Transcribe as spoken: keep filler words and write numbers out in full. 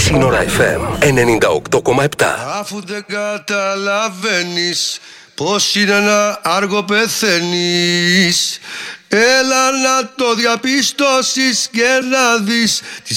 Σύνορα εφ εμ ενενήντα οκτώ κόμμα επτά. Αφού δεν καταλαβαίνεις πως είναι να άργο πεθαίνεις, έλα να το διαπιστώσεις και να δεις τη